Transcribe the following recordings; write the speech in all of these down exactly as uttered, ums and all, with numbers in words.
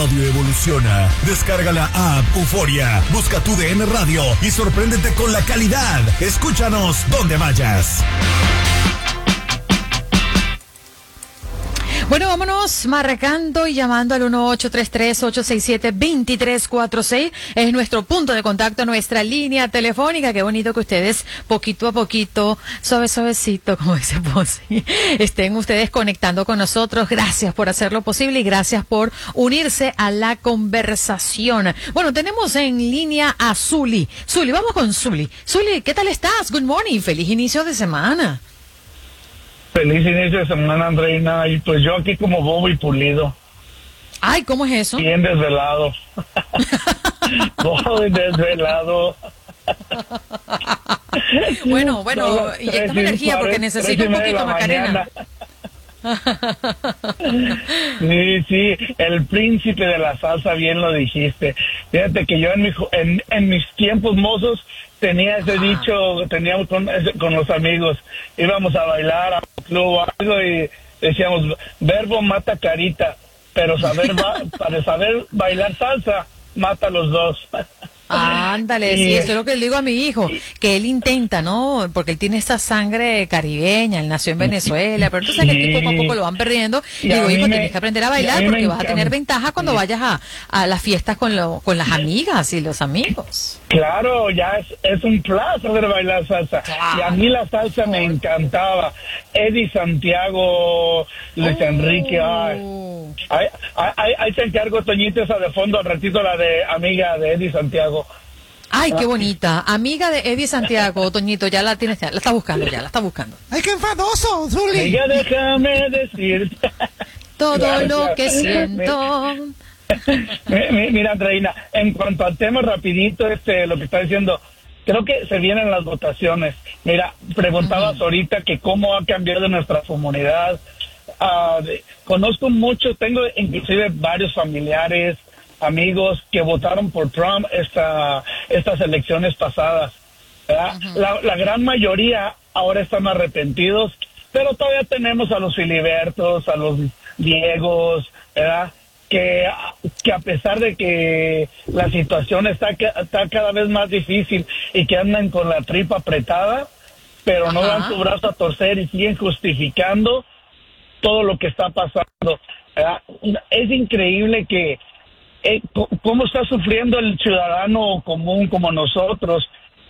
radio evoluciona. Descarga la app Euforia, busca tu D N Radio y sorpréndete con la calidad. Escúchanos donde vayas. Bueno, vámonos marcando y llamando al uno ocho tres tres, ocho seis siete, dos tres cuatro seis. Es nuestro punto de contacto, nuestra línea telefónica. Qué bonito que ustedes, poquito a poquito, suave, suavecito, como dice Ponce, estén ustedes conectando con nosotros. Gracias por hacerlo posible y gracias por unirse a la conversación. Bueno, tenemos en línea a Zuli. Zuli, vamos con Zuli. Zuli, ¿qué tal estás? Good morning. Feliz inicio de semana. Feliz inicio de semana, Andreina. Y pues yo aquí como bobo y pulido. Ay, ¿cómo es eso? Bien desvelado. Bobo y desvelado. Bueno, bueno, inyectame energía porque necesito un poquito, Macarena. Sí, sí, el príncipe de la salsa, bien lo dijiste. Fíjate que yo en, mi, en, en mis tiempos mozos tenía ese dicho, teníamos con, con los amigos, íbamos a bailar a un club o algo y decíamos, verbo mata carita, pero saber ba para saber bailar salsa, mata a los dos. Ándale, sí, eso es lo que le digo a mi hijo, que él intenta, ¿no? Porque él tiene esa sangre caribeña, él nació en Venezuela, pero tú sabes que poco a poco lo van perdiendo. Y digo, hijo, tienes que aprender a bailar porque vas a tener ventaja cuando vayas a, a las fiestas con, lo, con las amigas y los amigos. Claro, ya es, es un placer bailar salsa. Claro. Y a mí la salsa me encantaba. Eddie Santiago, Luis oh. Enrique, ay. Ahí, ahí, ahí te encargo, Toñito, esa de fondo, al ratito la de amiga de Eddie Santiago. Ay, qué bonita. Amiga de Eddie Santiago, Toñito, ya la tienes, ya la está buscando, ya la está buscando. ¡Ay, qué enfadoso, Zuli! Ella, déjame decirte todo gracias, lo que siento. Mira, Andreina, en cuanto al tema rapidito, este, lo que está diciendo, creo que se vienen las votaciones. Mira, preguntabas uh-huh. ahorita que cómo ha cambiado nuestra comunidad. Uh, de, conozco mucho, tengo inclusive varios familiares, amigos que votaron por Trump esta, estas elecciones pasadas. Uh-huh. la, la gran mayoría ahora están arrepentidos, pero todavía tenemos a los Filibertos, a los Diegos, ¿verdad? Que, que a pesar de que la situación está, está cada vez más difícil y que andan con la tripa apretada, pero no dan su brazo a torcer y siguen justificando todo lo que está pasando. ¿Verdad? Es increíble que eh, cómo está sufriendo el ciudadano común como nosotros.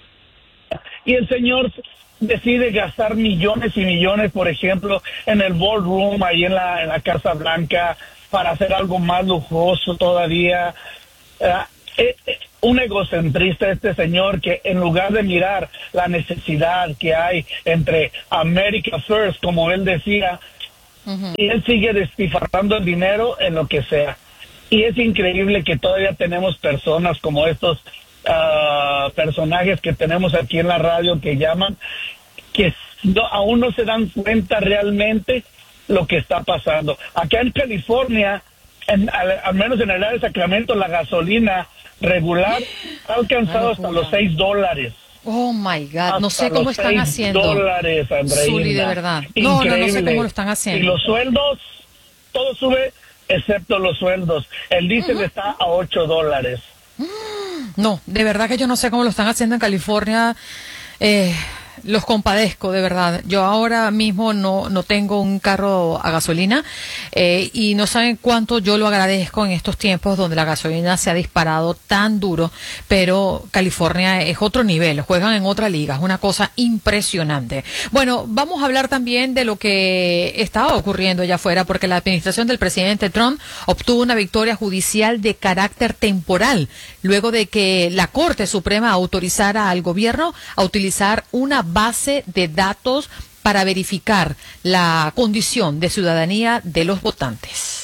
Y el señor decide gastar millones y millones, por ejemplo, en el ballroom, ahí en la, en la Casa Blanca, para hacer algo más lujoso todavía. Uh, eh, eh, un egocentrista este señor que en lugar de mirar la necesidad que hay entre America First, como él decía, uh-huh. y él sigue despilfarrando el dinero en lo que sea. Y es increíble que todavía tenemos personas como estos uh, personajes que tenemos aquí en la radio que llaman, que no, aún no se dan cuenta realmente lo que está pasando. Acá en California, en, al, al menos en el área de Sacramento, la gasolina regular ha alcanzado hasta los seis dólares. Oh my God, no sé cómo están haciendo. Dólares, Zuli, de verdad. No, no, no sé cómo lo están haciendo. Y los sueldos, todo sube excepto los sueldos. El diésel uh-huh. está a ocho dólares. No, de verdad que yo no sé cómo lo están haciendo en California. Eh, los compadezco, de verdad. Yo ahora mismo no, no tengo un carro a gasolina eh, y no saben cuánto yo lo agradezco en estos tiempos donde la gasolina se ha disparado tan duro, pero California es otro nivel, juegan en otra liga, es una cosa impresionante. Bueno, vamos a hablar también de lo que estaba ocurriendo allá afuera, porque la administración del presidente Trump obtuvo una victoria judicial de carácter temporal, luego de que la Corte Suprema autorizara al gobierno a utilizar una base de datos para verificar la condición de ciudadanía de los votantes.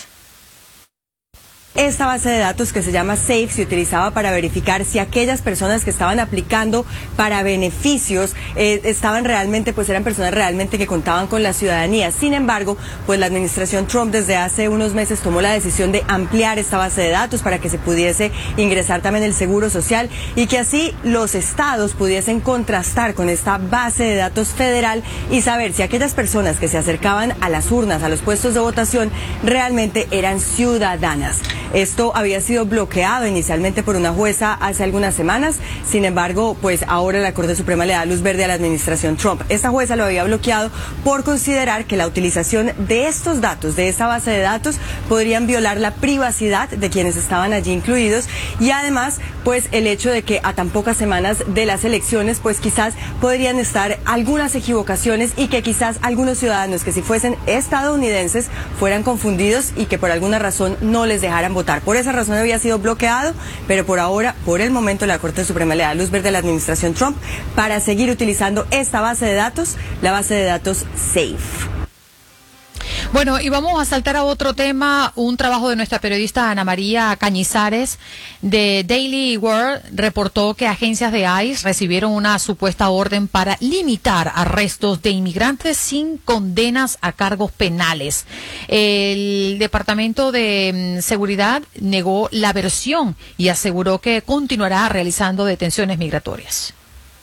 Esta base de datos que se llama SAFE se utilizaba para verificar si aquellas personas que estaban aplicando para beneficios eh, estaban realmente, pues eran personas realmente que contaban con la ciudadanía. Sin embargo, pues la administración Trump desde hace unos meses tomó la decisión de ampliar esta base de datos para que se pudiese ingresar también el seguro social y que así los estados pudiesen contrastar con esta base de datos federal y saber si aquellas personas que se acercaban a las urnas, a los puestos de votación, realmente eran ciudadanas. Esto había sido bloqueado inicialmente por una jueza hace algunas semanas, sin embargo, pues ahora la Corte Suprema le da luz verde a la administración Trump. Esta jueza lo había bloqueado por considerar que la utilización de estos datos, de esta base de datos, podrían violar la privacidad de quienes estaban allí incluidos, y además, pues el hecho de que a tan pocas semanas de las elecciones, pues quizás podrían estar algunas equivocaciones y que quizás algunos ciudadanos que si fuesen estadounidenses fueran confundidos y que por alguna razón no les dejaran votar. Por esa razón había sido bloqueado, pero por ahora, por el momento, la Corte Suprema le da luz verde a la administración Trump para seguir utilizando esta base de datos, la base de datos SAFE. Bueno, y vamos a saltar a otro tema. Un trabajo de nuestra periodista Ana María Cañizares de Daily World reportó que agencias de ICE recibieron una supuesta orden para limitar arrestos de inmigrantes sin condenas a cargos penales. El Departamento de Seguridad negó la versión y aseguró que continuará realizando detenciones migratorias.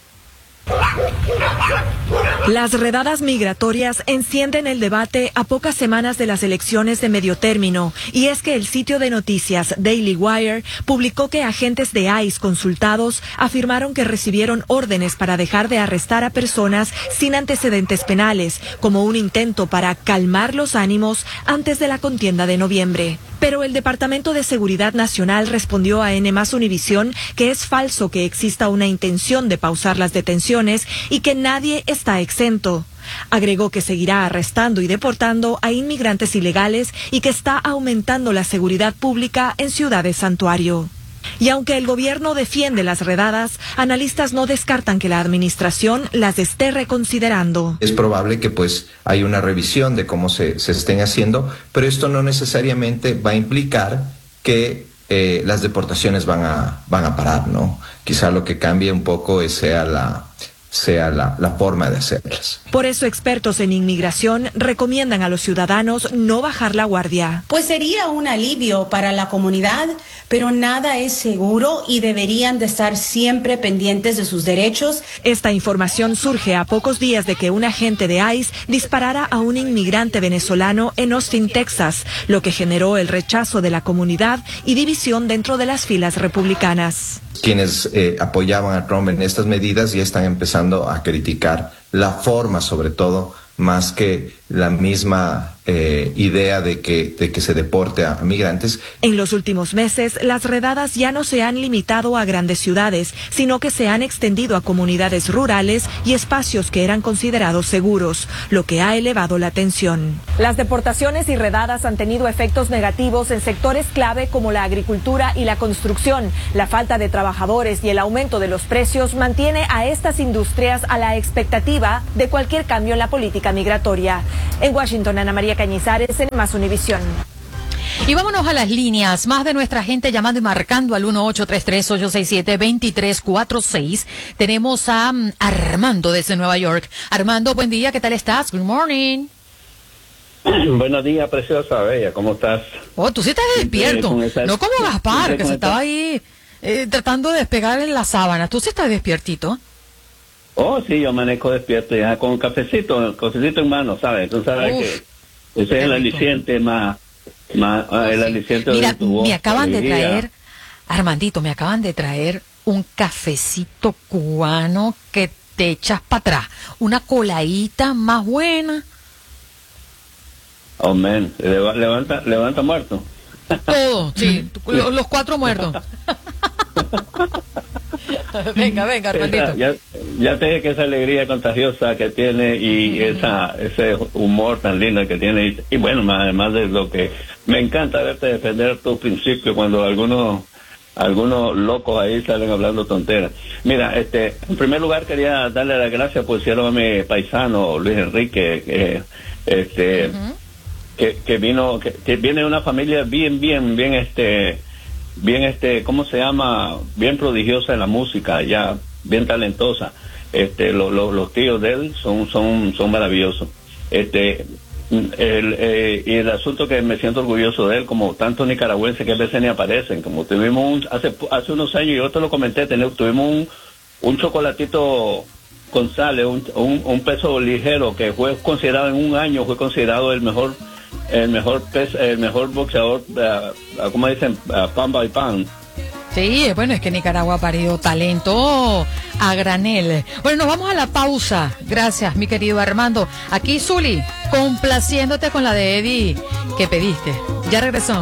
Las redadas migratorias encienden el debate a pocas semanas de las elecciones de medio término, y es que el sitio de noticias Daily Wire publicó que agentes de ICE consultados afirmaron que recibieron órdenes para dejar de arrestar a personas sin antecedentes penales, como un intento para calmar los ánimos antes de la contienda de noviembre. Pero el Departamento de Seguridad Nacional respondió a N más Univisión que es falso que exista una intención de pausar las detenciones y que nadie está exento. Agregó que seguirá arrestando y deportando a inmigrantes ilegales y que está aumentando la seguridad pública en ciudades santuario. Y aunque el gobierno defiende las redadas, analistas no descartan que la administración las esté reconsiderando. Es probable que pues hay una revisión de cómo se, se estén haciendo, pero esto no necesariamente va a implicar que eh, las deportaciones van a, van a parar, ¿no? Quizá lo que cambie un poco es sea la... sea la, la forma de hacerlas. Por eso expertos en inmigración recomiendan a los ciudadanos no bajar la guardia. Pues sería un alivio para la comunidad, pero nada es seguro y deberían de estar siempre pendientes de sus derechos. Esta información surge a pocos días de que un agente de ICE disparara a un inmigrante venezolano en Austin, Texas, lo que generó el rechazo de la comunidad y división dentro de las filas republicanas. Quienes eh, apoyaban a Trump en estas medidas ya están empezando a criticar la forma, sobre todo, más que la misma eh, idea de que, de que se deporte a migrantes. En los últimos meses, las redadas ya no se han limitado a grandes ciudades, sino que se han extendido a comunidades rurales y espacios que eran considerados seguros, lo que ha elevado la tensión. Las deportaciones y redadas han tenido efectos negativos en sectores clave como la agricultura y la construcción. La falta de trabajadores y el aumento de los precios mantiene a estas industrias a la expectativa de cualquier cambio en la política migratoria. En Washington, Ana María Cañizares, en Más Univisión. Y vámonos a las líneas. Más de nuestra gente llamando y marcando al uno ocho tres tres, ocho seis siete, dos tres cuatro seis. Tenemos a um, Armando desde Nueva York. Armando, buen día, ¿qué tal estás? Good morning. Buenos días, preciosa, bella, ¿cómo estás? Oh, tú sí estás despierto. Esa... No como Gaspar, que se estaba ahí eh, tratando de despegar en la sábana. Tú sí estás despiertito. Oh, sí, yo amanezco despierto ya con un cafecito, cafecito en mano, ¿sabes? Tú sabes Uf, que ese es el aliciente más, más oh, el aliciente Mira, de tu voz. Me acaban de traer, Armandito, me acaban de traer un cafecito cubano que te echas para atrás, una coladita más buena. Oh, man, levanta, levanta muerto. Todo, sí, los cuatro muertos. Venga, venga, Armandito. Ya, ya te dije que esa alegría contagiosa que tiene y esa ese humor tan lindo que tiene y, y bueno, además de lo que me encanta verte defender tus principios cuando algunos algunos locos ahí salen hablando tonteras. Mira, este, en primer lugar quería darle las gracias por cielo a mi paisano Luis Enrique, que este uh-huh. que, que vino que, que viene de una familia bien bien bien este bien este cómo se llama bien prodigiosa en la música, ya bien talentosa. Este lo, lo, los tíos de él son son son maravillosos. Este el eh, y el asunto que me siento orgulloso de él, como tantos nicaragüenses que a veces ni aparecen, como tuvimos un, hace hace unos años, yo te lo comenté, tenemos, tuvimos un un chocolatito González, un, un un peso ligero que fue considerado en un año fue considerado el mejor el mejor pez, el mejor boxeador, uh, como dicen, uh, pan by pan. Sí, bueno, es que Nicaragua ha parido talento a granel. Bueno, nos vamos a la pausa. Gracias, mi querido Armando. Aquí Zuli, complaciéndote con la de Eddie que pediste. Ya regresamos.